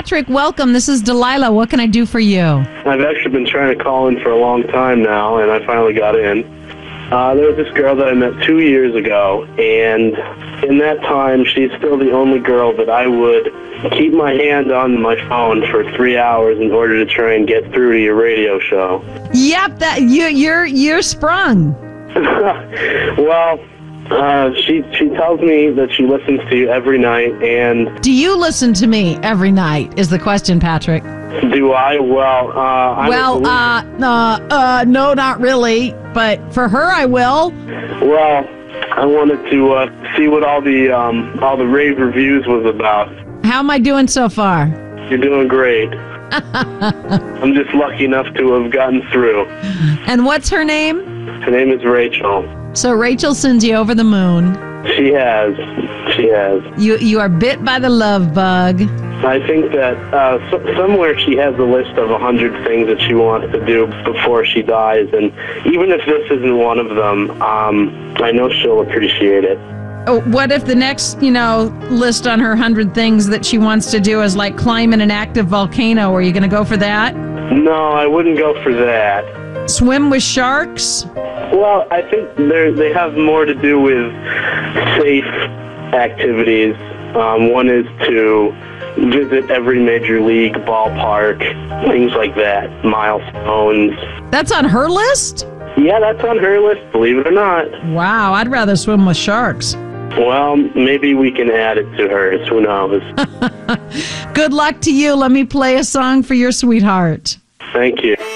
Patrick, welcome. This is Delilah. What can I do for you? I've actually been trying to call in for a long time now, and I finally got in. There was this girl that I met 2 years ago, and in that time, she's still the only girl that I would keep my hand on my phone for 3 hours in order to try and get through to your radio show. Yep, that you're sprung. Well, she tells me that she listens to you every night, and... Do you listen to me every night, is the question, Patrick. Do I? Well, no, not really. But for her, I will. Well, I wanted to see what all the rave reviews was about. How am I doing so far? You're doing great. I'm just lucky enough to have gotten through. And what's her name? Her name is Rachel. So Rachel sends you over the moon. She has. You are bit by the love bug. I think that somewhere she has a list of 100 things that she wants to do before she dies, and even if this isn't one of them, I know she'll appreciate it. Oh, what if the next, list on her 100 things that she wants to do is like climb in an active volcano? Are you going to go for that? No, I wouldn't go for that. Swim with sharks? Well, I think they have more to do with safe activities. One is to visit every major league ballpark, things like that, milestones. That's on her list? Yeah, that's on her list, believe it or not. Wow, I'd rather swim with sharks. Well, maybe we can add it to hers. Who knows? Good luck to you. Let me play a song for your sweetheart. Thank you.